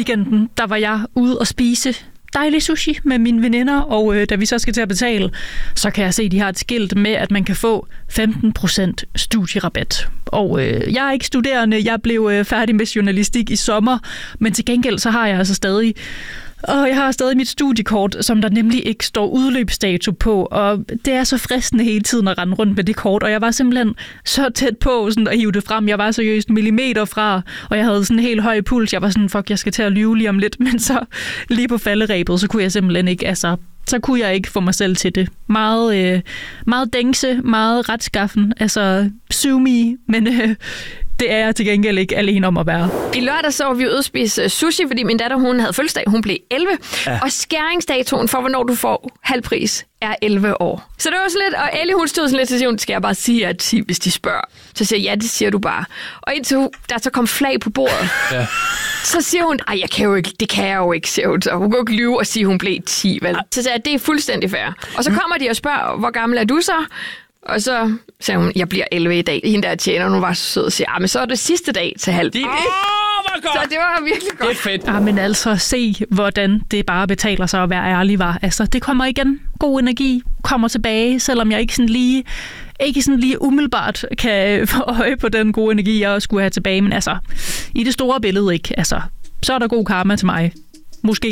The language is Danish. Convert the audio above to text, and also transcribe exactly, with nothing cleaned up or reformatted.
weekenden, der var jeg ude og spise dejlig sushi med mine veninder, og øh, da vi så skal til at betale, så kan jeg se, at de har et skilt med, at man kan få femten procent studierabat. Og øh, jeg er ikke studerende, jeg blev øh, færdig med journalistik i sommer, men til gengæld så har jeg altså stadig Og jeg har stadig mit studiekort, som der nemlig ikke står udløbsdato på, og det er så fristende hele tiden at rende rundt med det kort, og jeg var simpelthen så tæt på sådan at hive det frem. Jeg var seriøst millimeter fra, og jeg havde sådan en helt høj puls. Jeg var sådan, fuck, jeg skal til at lyve lige om lidt, men så lige på falderebet, så kunne jeg simpelthen ikke, altså, så kunne jeg ikke få mig selv til det. Meget, øh, meget dængse, meget retskaffen, altså sue me, men øh, det er jeg til gengæld ikke alene om at være. I lørdag så var vi ude at spise sushi, fordi min datter hun havde fødselsdag. Hun blev elleve, ja. Og skæringsdatoen for, hvornår du får halv pris, er elleve år. Så det var sådan lidt, og Ellie hun stod sådan lidt til sig, skal jeg bare sige, at ti, hvis de spørger. Så siger jeg, ja, det siger du bare. Og indtil der så kom flag på bordet, ja. Så siger hun, ej, jeg kan jo ikke, det kan jeg jo ikke, siger hun. Så hun kan jo ikke lyve og sige, at hun blev ti, vel? Så siger jeg, det er fuldstændig fair. Og så kommer de og spørger, hvor gammel er du så? Og så sagde hun, jeg bliver elleve i dag. Hende der tjener, hun var så sød og siger, men så er det sidste dag til halv. Åh, hvor godt! Så det var virkelig godt. Det er fedt. Ja, men altså, se, hvordan det bare betaler sig at være ærlig var. Altså, det kommer igen. God energi kommer tilbage, selvom jeg ikke sådan lige, ikke sådan lige umiddelbart kan få øje på den gode energi, jeg skulle have tilbage. Men altså, i det store billede ikke. Altså, så er der god karma til mig. Måske.